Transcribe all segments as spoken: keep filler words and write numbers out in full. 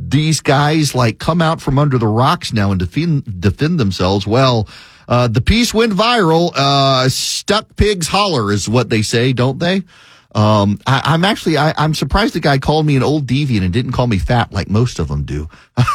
these guys like come out from under the rocks now and defend, defend themselves. Well, uh, the piece went viral. Uh, stuck pigs holler is what they say, don't they? Um, I, I'm actually, I, I'm surprised the guy called me an old deviant and didn't call me fat like most of them do.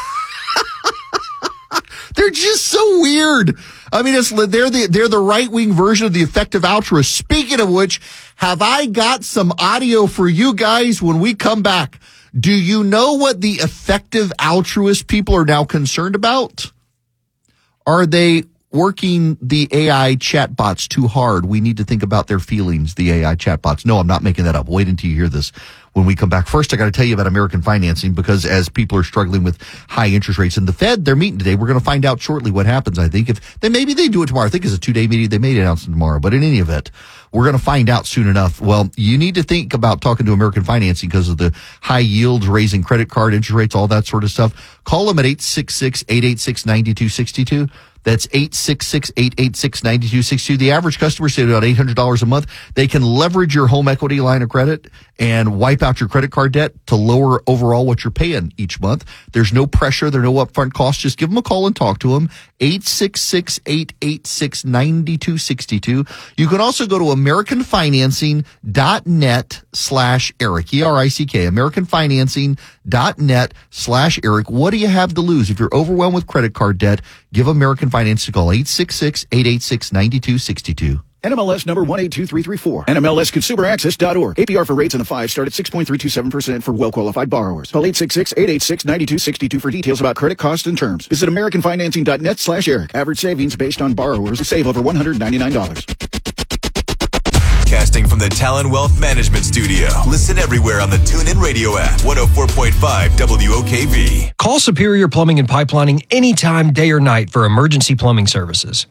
They're just so weird. I mean, it's, they're the, they're the right-wing version of the effective altruist. Speaking of which, have I got some audio for you guys when we come back? Do you know what the effective altruist people are now concerned about? Are they working the A I chatbots too hard? We need to think about their feelings, the A I chatbots. No, I'm not making that up. Wait until you hear this when we come back. First, I got to tell you about American financing, because as people are struggling with high interest rates in the Fed, they're meeting today. We're going to find out shortly what happens. I think if they, maybe they do it tomorrow. I think it's a two day meeting. They may announce it tomorrow, but in any event, we're going to find out soon enough. Well, you need to think about talking to American financing because of the high yields, raising credit card interest rates, all that sort of stuff. Call them at eight six six, eight eight six, nine two six two. That's eight six six, eight eight six, nine two six two. The average customer saves about eight hundred dollars a month. They can leverage your home equity line of credit and wipe out your credit card debt to lower overall what you're paying each month. There's no pressure. There's no upfront cost. Just give them a call and talk to them. eight six six, eight eight six, nine two six two. You can also go to americanfinancing.net slash Eric, E R I C K, americanfinancing.net slash Eric. What do you have to lose? If you're overwhelmed with credit card debt, give American Finance a call, eight six six, eight eight six, nine two six two. N M L S number one eight two three three four. N M L S consumer access dot org. A P R for rates in the five start at six point three two seven percent for well-qualified borrowers. Call eight six six, eight eight six, nine two six two for details about credit costs and terms. Visit americanfinancing.net slash Eric. Average savings based on borrowers save over one hundred ninety-nine dollars. Broadcasting from the Talon Wealth Management Studio. Listen everywhere on the TuneIn Radio app. one oh four point five W O K V. Call Superior Plumbing and Pipelining anytime, day or night, for emergency plumbing services.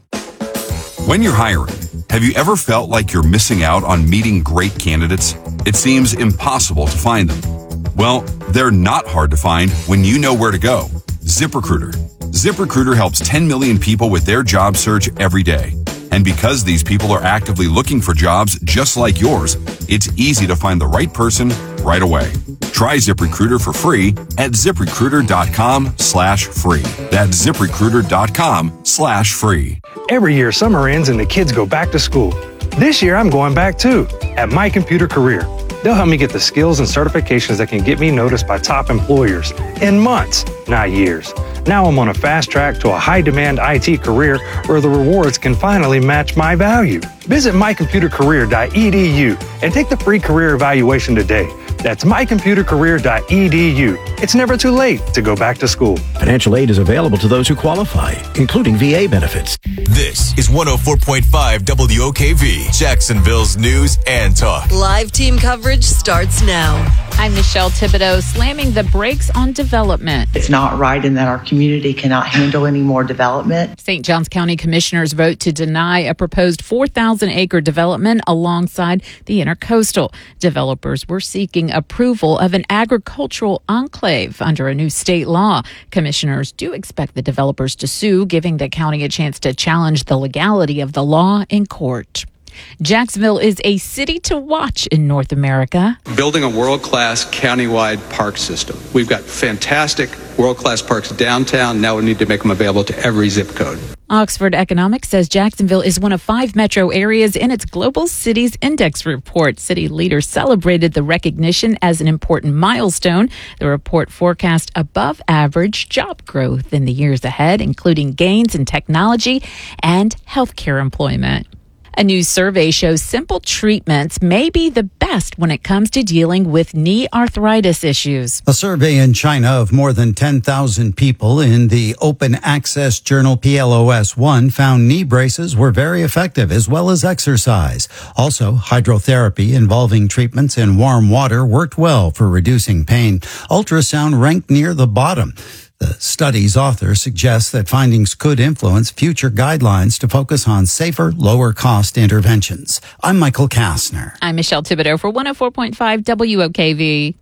When you're hiring, have you ever felt like you're missing out on meeting great candidates? It seems impossible to find them. Well, they're not hard to find when you know where to go. ZipRecruiter. ZipRecruiter helps ten million people with their job search every day. And because these people are actively looking for jobs just like yours, it's easy to find the right person right away. Try ZipRecruiter for free at ZipRecruiter.com slash free. That's ZipRecruiter.com slash free. Every year, summer ends and the kids go back to school. This year, I'm going back too, at My Computer Career. They'll help me get the skills and certifications that can get me noticed by top employers in months, not years. Now I'm on a fast track to a high-demand I T career where the rewards can finally match my value. Visit my computer career dot e d u and take the free career evaluation today. That's my computer career dot e d u. It's never too late to go back to school. Financial aid is available to those who qualify, including V A benefits. This is one oh four point five W O K V, Jacksonville's news and talk. Live team coverage starts now. I'm Michelle Thibodeau, slamming the brakes on development. It's not right in that our community cannot handle any more development. Saint Johns County commissioners vote to deny a proposed four thousand acre development alongside the Intercoastal. Developers were seeking approval of an agricultural enclave under a new state law. Commissioners do expect the developers to sue, giving the county a chance to challenge the legality of the law in court. Jacksonville is a city to watch in North America. Building a world-class countywide park system. We've got fantastic world-class parks downtown. Now we need to make them available to every zip code. Oxford Economics says Jacksonville is one of five metro areas in its Global Cities Index report. City leaders celebrated the recognition as an important milestone. The report forecast above average job growth in the years ahead, including gains in technology and healthcare employment. A new survey shows simple treatments may be the best when it comes to dealing with knee arthritis issues. A survey in China of more than ten thousand people in the open access journal P L O S one found knee braces were very effective, as well as exercise. Also, hydrotherapy involving treatments in warm water worked well for reducing pain. Ultrasound ranked near the bottom. The study's author suggests that findings could influence future guidelines to focus on safer, lower-cost interventions. I'm Michael Kastner. I'm Michelle Thibodeau for one oh four point five W O K V.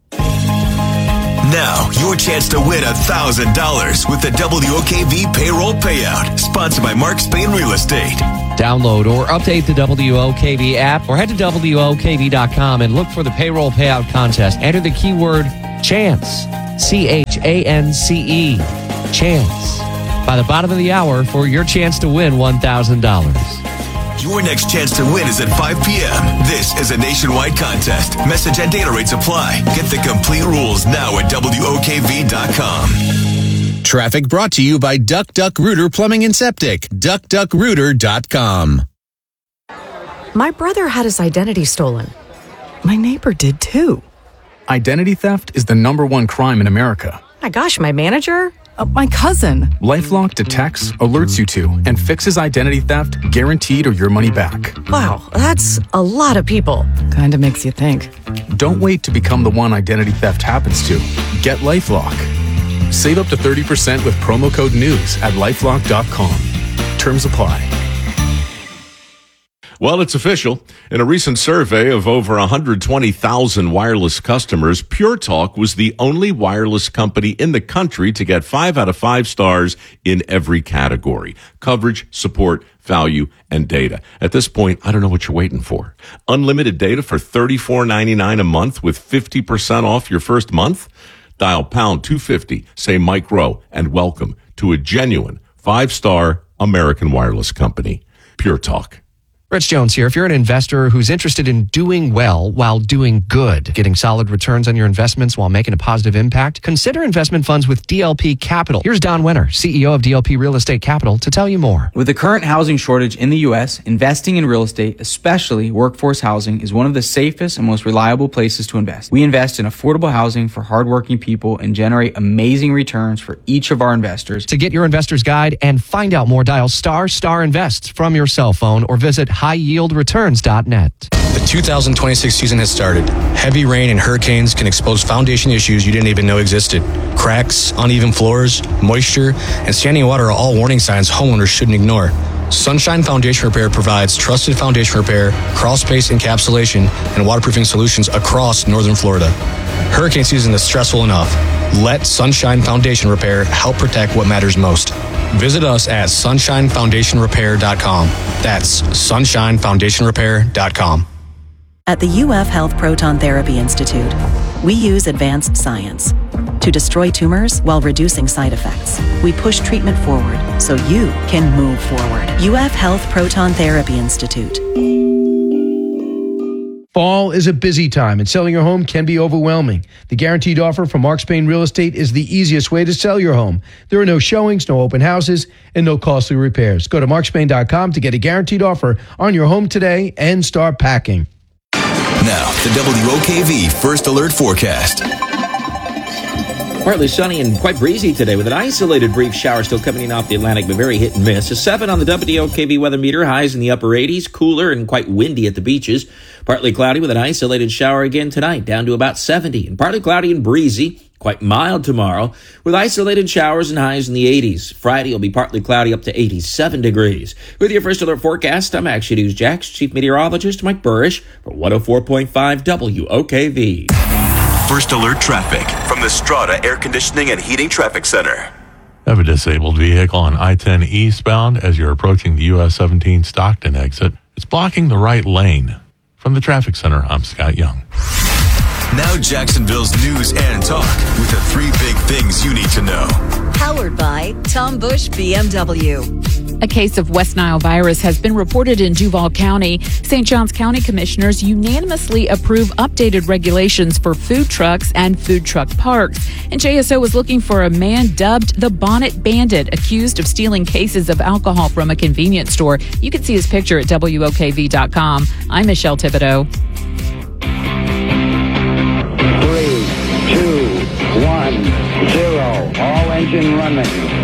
Now, your chance to win one thousand dollars with the W O K V Payroll Payout, sponsored by Mark Spain Real Estate. Download or update the W O K V app or head to W O K V dot com and look for the Payroll Payout Contest. Enter the keyword CHANCE. C H A N C E. Chance. By the bottom of the hour for your chance to win one thousand dollars. Your next chance to win is at five p.m. This is a nationwide contest. Message and data rates apply. Get the complete rules now at W O K V dot com. Traffic brought to you by Duck Duck Rooter Plumbing and Septic. duck duck rooter dot com. My brother had his identity stolen. My neighbor did too. Identity theft is the number one crime in America. My gosh, my manager? Uh, my cousin. LifeLock detects, alerts you to, and fixes identity theft guaranteed or your money back. Wow, that's a lot of people. Kinda makes you think. Don't wait to become the one identity theft happens to. Get LifeLock. Save up to thirty percent with promo code NEWS at lifelock dot com. Terms apply. Well, it's official. In a recent survey of over one hundred twenty thousand wireless customers, Pure Talk was the only wireless company in the country to get five out of five stars in every category: coverage, support, value, and data. At this point, I don't know what you're waiting for. Unlimited data for thirty-four ninety-nine a month with fifty percent off your first month? Dial pound two fifty, say Mike Rowe, and welcome to a genuine five-star American wireless company, Pure Talk. Rich Jones here. If you're an investor who's interested in doing well while doing good, getting solid returns on your investments while making a positive impact, consider investment funds with D L P Capital. Here's Don Winter, C E O of D L P Real Estate Capital, to tell you more. With the current housing shortage in the U S, investing in real estate, especially workforce housing, is one of the safest and most reliable places to invest. We invest in affordable housing for hardworking people and generate amazing returns for each of our investors. To get your investor's guide and find out more, dial star star invest from your cell phone or visit high yield returns dot net. The two thousand twenty-six season has started. Heavy rain and hurricanes can expose foundation issues you didn't even know existed. Cracks, uneven floors, moisture, and standing water are all warning signs homeowners shouldn't ignore. Sunshine Foundation Repair provides trusted foundation repair, crawl space encapsulation, and waterproofing solutions across northern Florida. Hurricane season is stressful enough. Let Sunshine Foundation Repair help protect what matters most. Visit us at sunshine foundation repair dot com. That's sunshine foundation repair dot com. At the U F Health Proton Therapy Institute, we use advanced science to destroy tumors while reducing side effects. We push treatment forward so you can move forward. U F Health Proton Therapy Institute. Fall is a busy time, and selling your home can be overwhelming. The guaranteed offer from Mark Spain Real Estate is the easiest way to sell your home. There are no showings, no open houses, and no costly repairs. Go to mark spain dot com to get a guaranteed offer on your home today and start packing. Now, the W O K V First Alert Forecast. Partly sunny and quite breezy today with an isolated brief shower still coming in off the Atlantic, but very hit and miss. A seven on the W O K V weather meter, highs in the upper eighties, cooler and quite windy at the beaches. Partly cloudy with an isolated shower again tonight, down to about seventy. And partly cloudy and breezy, quite mild tomorrow, with isolated showers and highs in the eighties. Friday will be partly cloudy up to eighty-seven degrees. With your First Alert forecast, I'm Action News Jax Chief Meteorologist Mike Burrish for one oh four point five W O K V. First Alert traffic from the Strata Air Conditioning and Heating Traffic Center. Have a disabled vehicle on I ten eastbound as you're approaching the U S seventeen Stockton exit. It's blocking the right lane. From the traffic center, I'm Scott Young. Now Jacksonville's news and talk with the three big things you need to know. Powered by Tom Bush B M W. A case of West Nile virus has been reported in Duval County. Saint Johns County commissioners unanimously approve updated regulations for food trucks and food truck parks. And J S O is looking for a man dubbed the Bonnet Bandit, accused of stealing cases of alcohol from a convenience store. You can see his picture at W O K V dot com. I'm Michelle Thibodeau. Three, two, one, zero. All engine running.